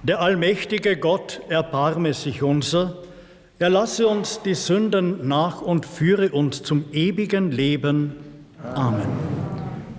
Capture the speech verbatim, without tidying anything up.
Der allmächtige Gott erbarme sich unser, er lasse uns die Sünden nach und führe uns zum ewigen Leben. Amen.